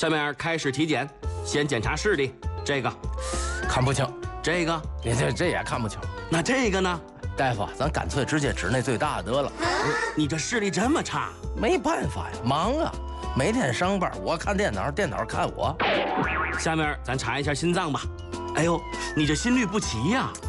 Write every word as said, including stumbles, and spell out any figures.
下面开始体检，先检查视力，这个看不清， 这个， 你这这也看不清。 那这个呢？ 大夫，咱干脆直接指那最大的得了。 你这视力这么差？ 没办法呀，忙啊，每天上班，我看电脑，电脑看我。 下面咱查一下心脏吧。哎呦，你这心律不齐呀、